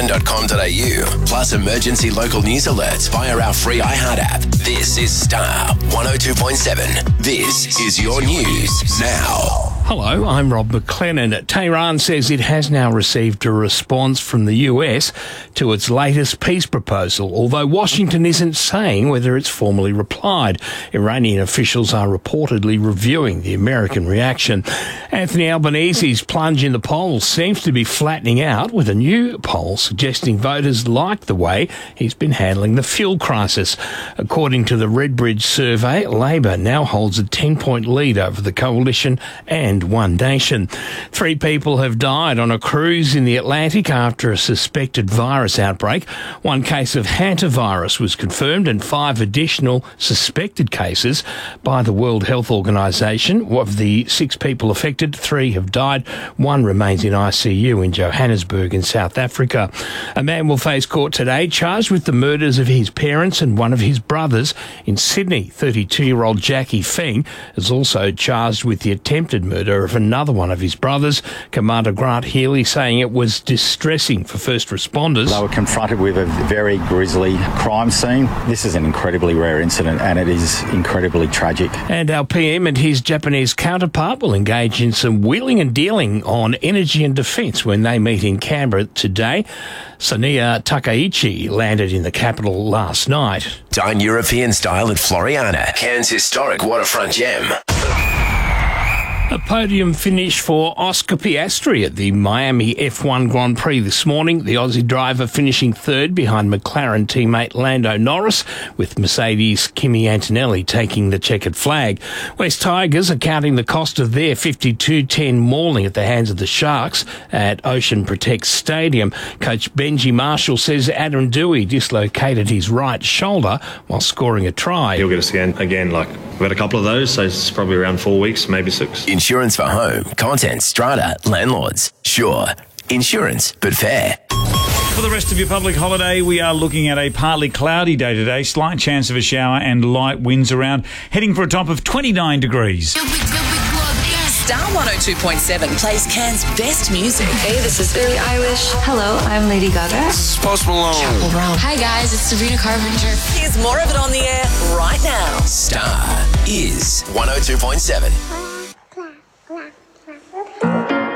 star107.com.au, plus emergency local news alerts via our free iHeart app. This is Star 102.7. This is your news now. Hello, I'm Rob McLennan. Tehran says it has now received a response from the US to its latest peace proposal, although Washington isn't saying whether it's formally replied. Iranian officials are reportedly reviewing the American reaction. Anthony Albanese's plunge in the polls seems to be flattening out, with a new poll suggesting voters like the way he's been handling the fuel crisis. According to the Redbridge survey, Labor now holds a 10-point lead over the coalition and One Nation. 3 people have died on a cruise in the Atlantic after a suspected virus outbreak. 1 case of hantavirus was confirmed and 5 additional suspected cases by the World Health Organization. Of the 6 people affected, 3 have died. 1 remains in ICU in Johannesburg in South Africa. A man will face court today charged with the murders of his parents and one of his brothers in Sydney. 32-year-old Jackie Feng is also charged with the attempted murder of another one of his brothers. Commander Grant Healy saying it was distressing for first responders. They were confronted with a very grisly crime scene. This is an incredibly rare incident and it is incredibly tragic. And our PM and his Japanese counterpart will engage in some wheeling and dealing on energy and defence when they meet in Canberra today. Sonia Takaichi landed in the capital last night. Dine European style at Floriana, Cairns' historic waterfront gem. A podium finish for Oscar Piastri at the Miami F1 Grand Prix this morning. The Aussie driver finishing 3rd behind McLaren teammate Lando Norris, with Mercedes' Kimi Antonelli taking the checkered flag. West Tigers are counting the cost of their 52-10 mauling at the hands of the Sharks at Ocean Protect Stadium. Coach Benji Marshall says Adam Dewey dislocated his right shoulder while scoring a try. He'll get a scan again. We've had a couple of those, so it's probably around 4 weeks, maybe 6. Insurance for home, content, strata, landlords. Sure, insurance, but fair. For the rest of your public holiday, we are looking at a partly cloudy day today, slight chance of a shower and light winds around, heading for a top of 29 degrees. Star 102.7 plays Cairns' best music. Hey, this is Billie Eilish. Hello, I'm Lady Gaga. This is Post Malone. Chapel Roan. Hi guys, it's Sabrina Carpenter. Here's more of it on the air right now. Star is 102.7.